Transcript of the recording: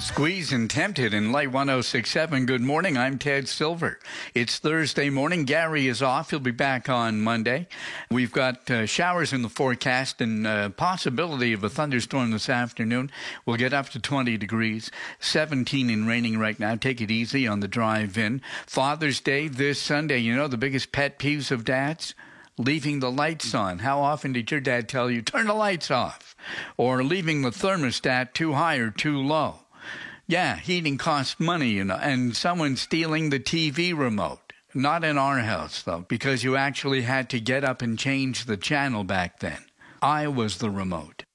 Squeezed and Tempted in Light 106.7. Good morning. I'm Ted Silver. It's Thursday morning. Gary is off. He'll be back on Monday. We've got showers in the forecast and possibility of a thunderstorm this afternoon. We'll get up to 20 degrees, 17 and raining right now. Take it easy on the drive in. Father's Day this Sunday. You know the biggest pet peeves of dads? Leaving the lights on. How often did your dad tell you, turn the lights off? Or leaving the thermostat too high or too low? Yeah, heating costs money, you know, and someone stealing the TV remote. Not in our house, though, because you actually had to get up and change the channel back then. I was the remote.